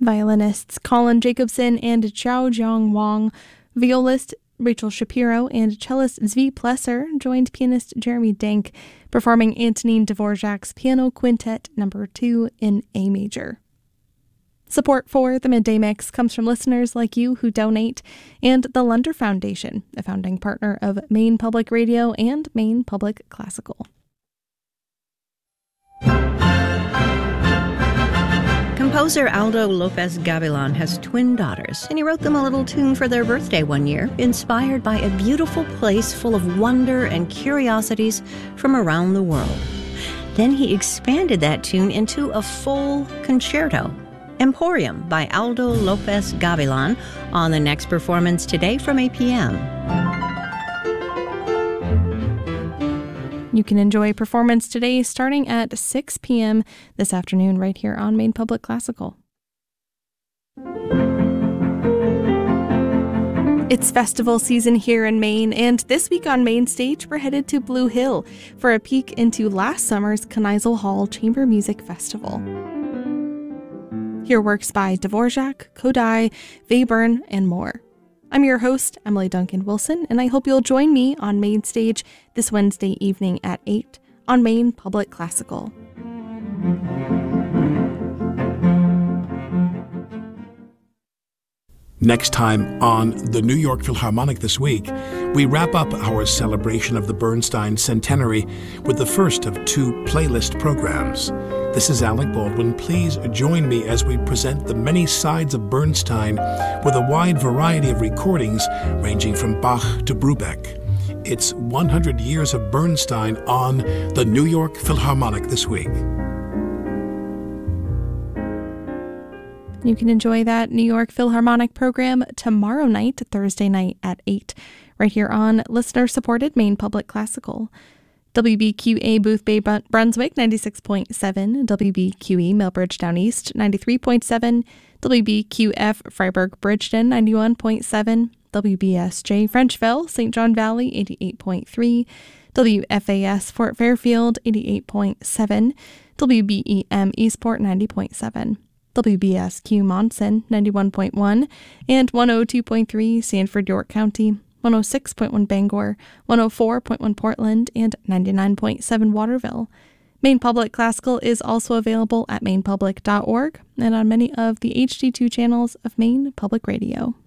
Violinists Colin Jacobson and Xiao Jiang Wang, violist Rachel Shapiro, and cellist Zvi Plesser joined pianist Jeremy Dank, performing Antonin Dvorak's Piano Quintet No. 2 in A major. Support for the Midday Mix comes from listeners like you who donate, and the Lunder Foundation, a founding partner of Maine Public Radio and Maine Public Classical. Composer Aldo Lopez Gavilan has twin daughters, and he wrote them a little tune for their birthday one year, inspired by a beautiful place full of wonder and curiosities from around the world. Then he expanded that tune into a full concerto. Emporium by Aldo Lopez Gavilan on the next performance today from 8 p.m. You can enjoy performance today starting at 6 p.m. this afternoon right here on Maine Public Classical. It's festival season here in Maine, and this week on Main Stage, we're headed to Blue Hill for a peek into last summer's Kneisel Hall Chamber Music Festival. Hear works by Dvorak, Kodály, Webern, and more. I'm your host, Emily Duncan Wilson, and I hope you'll join me on Main Stage this Wednesday evening at 8 on Maine Public Classical. Next time on the New York Philharmonic this week, we wrap up our celebration of the Bernstein Centenary with the first of 2 playlist programs. This is Alec Baldwin. Please join me as we present the many sides of Bernstein with a wide variety of recordings ranging from Bach to Brubeck. It's 100 years of Bernstein on the New York Philharmonic this week. You can enjoy that New York Philharmonic program tomorrow night, Thursday night at 8, right here on listener-supported Maine Public Classical. WBQA Booth Bay Brunswick 96.7, WBQE Millbridge Down East 93.7, WBQF Freiburg Bridgeton 91.7, WBSJ Frenchville St. John Valley 88.3, WFAS Fort Fairfield 88.7, WBEM Eastport 90.7. WBSQ Monson 91.1 and 102.3 Sanford York County, 106.1 Bangor, 104.1 Portland, and 99.7 Waterville. Maine Public Classical is also available at mainepublic.org and on many of the HD2 channels of Maine Public Radio.